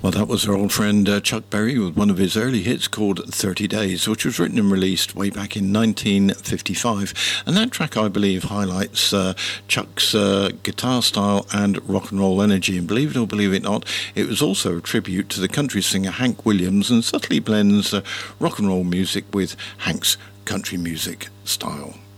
Well, that was our old friend Chuck Berry with one of his early hits called 30 Days, which was written and released way back in 1955. And that track, I believe, highlights Chuck's guitar style and rock and roll energy. And believe it or believe it not, it was also a tribute to the country singer Hank Williams and subtly blends rock and roll music with Hank's country music style.